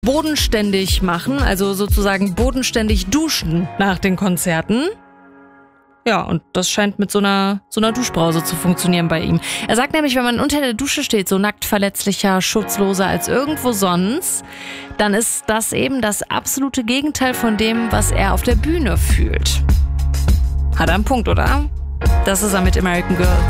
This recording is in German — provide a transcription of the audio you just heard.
bodenständig machen, also sozusagen bodenständig duschen nach den Konzerten. Ja, und das scheint mit so einer Duschbrause zu funktionieren bei ihm. Er sagt nämlich, wenn man unter der Dusche steht, so nackt, verletzlicher, schutzloser als irgendwo sonst, dann ist das eben das absolute Gegenteil von dem, was er auf der Bühne fühlt. Hat er einen Punkt, oder? Das ist er mit American Girl.